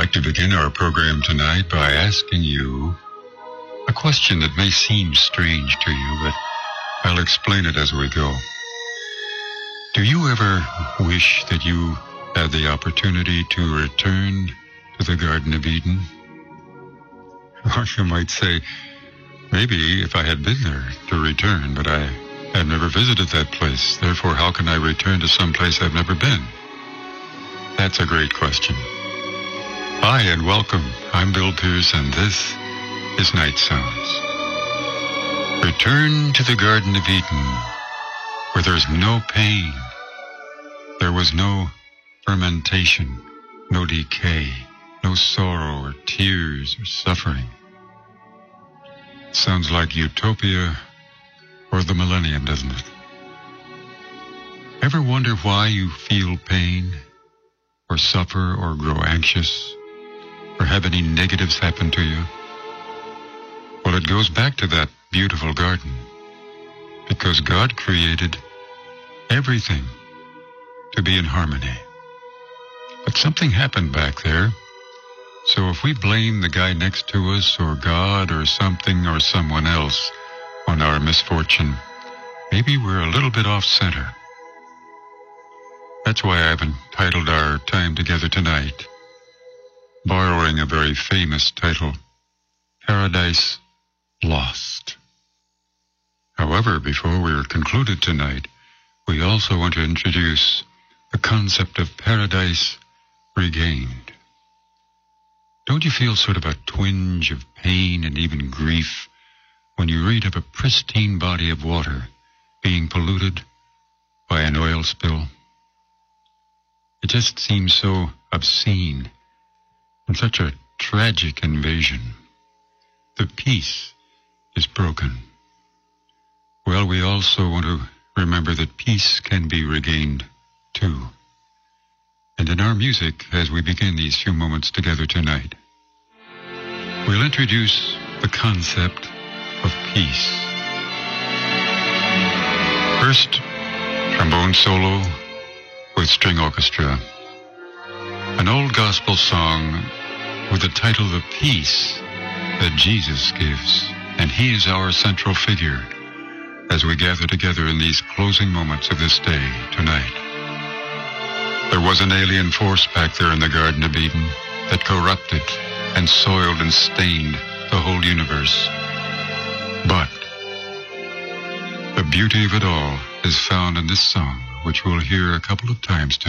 like to begin our program tonight by asking you a question that may seem strange to you, but I'll explain it as we go. Do you ever wish that you had the opportunity to return to the Garden of Eden? Or you might say, maybe if I had been there to return, but I have never visited that place. Therefore, how can I return to some place I've never been? That's a great question. Hi and welcome. I'm Bill Pierce and this is Night Sounds. Return to the Garden of Eden, where there's no pain. There was no fermentation, no decay, no sorrow or tears or suffering. Sounds like utopia or the millennium, doesn't it? Ever wonder why you feel pain or suffer or grow anxious or have any negatives happen to you? Well, it goes back to that beautiful garden, because God created everything to be in harmony. But something happened back there. So if we blame the guy next to us or God or something or someone else on our misfortune, maybe we're a little bit off center. That's why I've entitled our time together tonight, borrowing a very famous title, Paradise Lost. However, before we're concluded tonight, we also want to introduce the concept of paradise regained. Don't you feel sort of a twinge of pain and even grief when you read of a pristine body of water being polluted by an oil spill? It just seems so obscene and such a tragic invasion. The peace is broken. Well, we also want to remember that peace can be regained too. And in our music, as we begin these few moments together tonight, we'll introduce the concept of peace. First, trombone solo with string orchestra. An old gospel song with the title The Peace That Jesus Gives. And He is our central figure as we gather together in these closing moments of this day tonight. There was an alien force back there in the Garden of Eden that corrupted and soiled and stained the whole universe. But the beauty of it all is found in this song, which we'll hear a couple of times tonight.